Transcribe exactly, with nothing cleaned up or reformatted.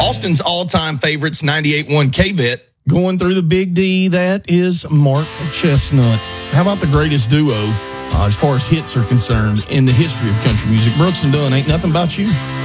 Austin's all-time favorites, ninety-eight point one K-V I T. Going through the Big D, that is Mark Chestnut. How about the greatest duo, uh, as far as hits are concerned, in the history of country music? Brooks and Dunn, Ain't Nothing About You.